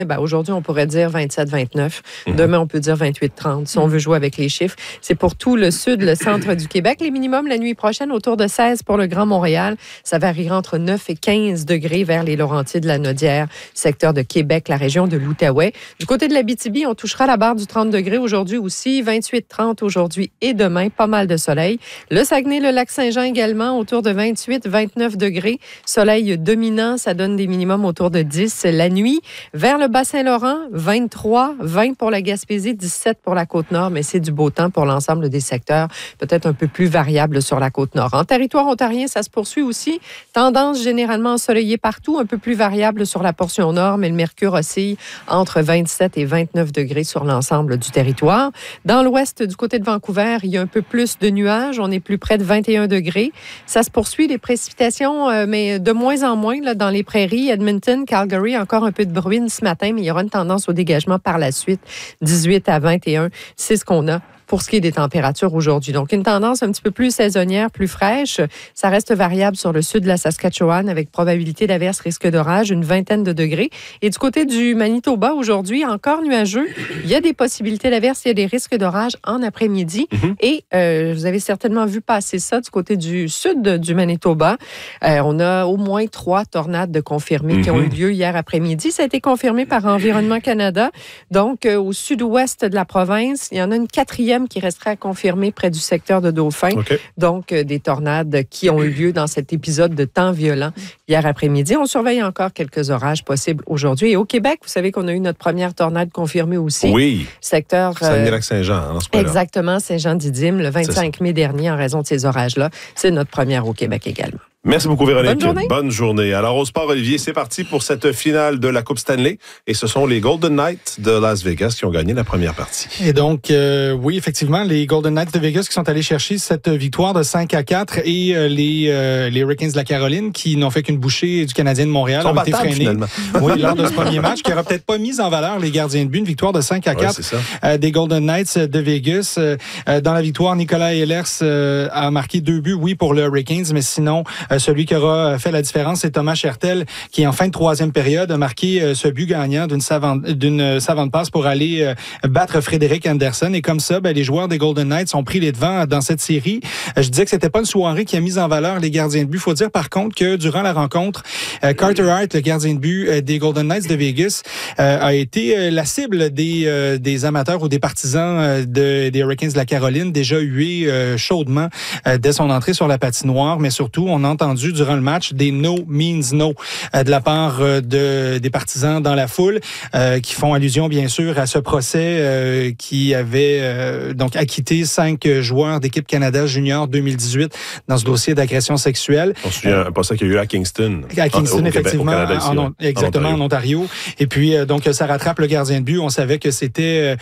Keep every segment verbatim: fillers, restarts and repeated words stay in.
Ben, aujourd'hui, on pourrait dire vingt-sept vingt-neuf. Mm-hmm. Demain, on peut dire vingt-huit trente, si on veut jouer avec les chiffres. C'est pour tout le sud, le centre du Québec. Les minimums, la nuit prochaine, autour de seize pour le Grand Montréal. Ça variera entre neuf et quinze degrés vers les Laurentides, la Naudière, secteur de Québec, la région de l'Outaouais. Du côté de l'Abitibi, on touchera la barre du trente degrés aujourd'hui aussi. vingt-huit trente aujourd'hui et demain. Pas mal de soleil. Le Saguenay, le Lac-Saint-Jean également, autour de vingt-huit vingt-neuf degrés. Soleil dominant, ça donne des minimums autour de dix la nuit. Vers le Bas-Saint-Laurent, vingt-trois, vingt pour la Gaspésie, dix-sept pour la Côte-Nord, mais c'est du beau temps pour l'ensemble des secteurs, peut-être un peu plus variable sur la Côte-Nord. En territoire ontarien, ça se poursuit aussi. Tendance généralement ensoleillée partout, un peu plus variable sur la portion nord, mais le mercure oscille entre vingt-sept et vingt-neuf degrés sur l'ensemble du territoire. Dans l'ouest, du côté de Vancouver, il y a un peu plus de nuages. On est plus près de vingt et un degrés. Ça se poursuit, les précipitations, euh, mais de moins en moins là, dans les prairies. Edmonton, Calgary, encore un peu de bruine ce matin, mais il y aura une tendance au dégagement par la suite. dix-huit à vingt et un, c'est ce qu'on a pour ce qui est des températures aujourd'hui. Donc, une tendance un petit peu plus saisonnière, plus fraîche. Ça reste variable sur le sud de la Saskatchewan avec probabilité d'averse, risque d'orage, une vingtaine de degrés. Et du côté du Manitoba, aujourd'hui, encore nuageux. Il y a des possibilités d'averse, il y a des risques d'orage en après-midi. Mm-hmm. Et euh, vous avez certainement vu passer ça du côté du sud du Manitoba. Euh, on a au moins trois tornades de confirmées mm-hmm. qui ont eu lieu hier après-midi. Ça a été confirmé par Environnement Canada. Donc, euh, au sud-ouest de la province, il y en a une quatrième qui resterait à confirmer près du secteur de Dauphin. Okay. Donc, euh, des tornades qui ont eu lieu dans cet épisode de temps violent hier après-midi. On surveille encore quelques orages possibles aujourd'hui. Et au Québec, vous savez qu'on a eu notre première tornade confirmée aussi. Oui. Secteur... Euh, Saguenay-Lac-Saint-Jean, en ce moment. Exactement, Saint-Jean-d'Idyme, le vingt-cinq mai dernier, en raison de ces orages-là. C'est notre première au Québec également. Merci beaucoup, Véronique. Bonne journée. Bonne journée. Alors, au sport, Olivier, c'est parti pour cette finale de la Coupe Stanley. Et ce sont les Golden Knights de Las Vegas qui ont gagné la première partie. Et donc, euh, oui, effectivement, les Golden Knights de Vegas qui sont allés chercher cette victoire de cinq à quatre et euh, les, euh, les Hurricanes de la Caroline qui n'ont fait qu'une bouchée du Canadien de Montréal. Ils sont ont été freinés. Finalement. Oui, lors de ce premier match, qui n'aura peut-être pas mis en valeur les gardiens de but. Une victoire de cinq à quatre ouais, euh, des Golden Knights de Vegas. Euh, dans la victoire, Nicolas Ehlers euh, a marqué deux buts, oui, pour le Hurricanes, mais sinon, euh, celui qui aura fait la différence, c'est Thomas Hertel qui, en fin de troisième période, a marqué euh, ce but gagnant d'une savante, d'une savante passe pour aller euh, battre Frédéric Anderson. Et comme ça, ben, les joueurs des Golden Knights ont pris les devants dans cette série. Euh, je disais que c'était pas une soirée qui a mis en valeur les gardiens de but. Il faut dire, par contre, que durant la rencontre, euh, Carter Hart, le gardien de but euh, des Golden Knights de Vegas, euh, a été euh, la cible des, euh, des amateurs ou des partisans euh, de, des Hurricanes de la Caroline, déjà hué euh, chaudement euh, dès son entrée sur la patinoire. Mais surtout, on a entendu durant le match des no means no euh, de la part euh, de, des partisans dans la foule euh, qui font allusion bien sûr à ce procès euh, qui avait euh, donc acquitté cinq joueurs d'équipe Canada Junior deux mille dix-huit dans ce dossier d'agression sexuelle. On se souvient euh, un procès qu'il y a eu à Kingston. À Kingston, en, effectivement, Québec, Canada, en, en, exactement, en Ontario. En Ontario. Et puis, euh, donc, ça rattrape le gardien de but. On savait que c'était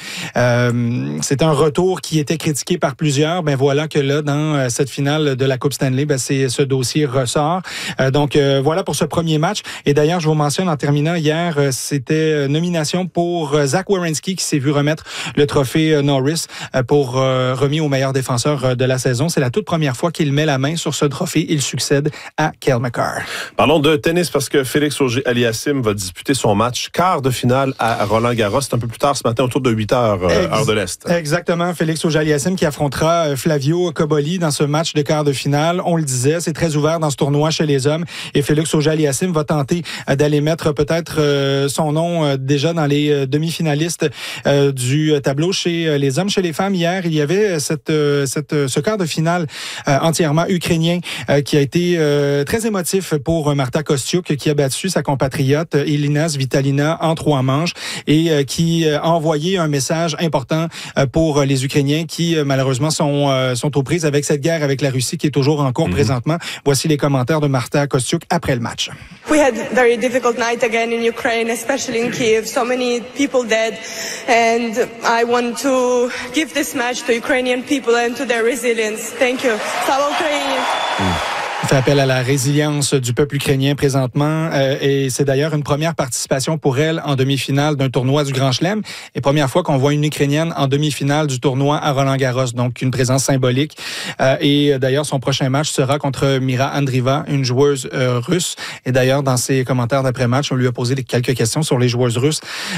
euh, c'était un retour qui était critiqué par plusieurs. Ben voilà que là, dans euh, cette finale de la Coupe Stanley, ben, c'est, ce dossier ressort. Euh, donc, euh, voilà pour ce premier match. Et d'ailleurs, je vous mentionne en terminant, hier, euh, c'était nomination pour euh, Zach Werenski qui s'est vu remettre le trophée euh, Norris euh, pour euh, remis au meilleur défenseur euh, de la saison. C'est la toute première fois qu'il met la main sur ce trophée. Il succède à Cale Makar. Parlons de tennis parce que Félix Auger-Aliassime va disputer son match quart de finale à Roland-Garros. C'est un peu plus tard ce matin, autour de huit heures, euh, Ex- heure de l'Est. Exactement. Félix Auger-Aliassime qui affrontera Flavio Cobolli dans ce match de quart de finale. On le disait, c'est très ouvert dans ce tournoi chez les hommes. Et Félix Auger-Aliassime va tenter d'aller mettre peut-être euh, son nom euh, déjà dans les euh, demi-finalistes euh, du tableau chez les hommes. Chez les femmes, hier, il y avait cette, euh, cette, ce quart de finale euh, entièrement ukrainien euh, qui a été euh, très émotif pour Marta Kostyuk, qui a battu sa compatriote Elina Svitolina en trois manches et euh, qui a envoyé un message important euh, pour les Ukrainiens qui, euh, malheureusement, sont, euh, sont aux prises avec cette guerre avec la Russie qui est toujours en cours mm-hmm. présentement. Voici les commentaires de Marta Kostyuk après le match. We had a very difficult night again in Ukraine, especially in Kiev. So many people dead. And I want to give this match to Ukrainian people and to their resilience. Thank you. Slava Ukraini. Mm. fait appel à la résilience du peuple ukrainien présentement euh, et c'est d'ailleurs une première participation pour elle en demi-finale d'un tournoi du Grand Chelem et première fois qu'on voit une Ukrainienne en demi-finale du tournoi à Roland-Garros, donc une présence symbolique. Euh, et d'ailleurs, son prochain match sera contre Mira Andreeva, une joueuse euh, russe. Et d'ailleurs, dans ses commentaires d'après-match, on lui a posé quelques questions sur les joueuses russes.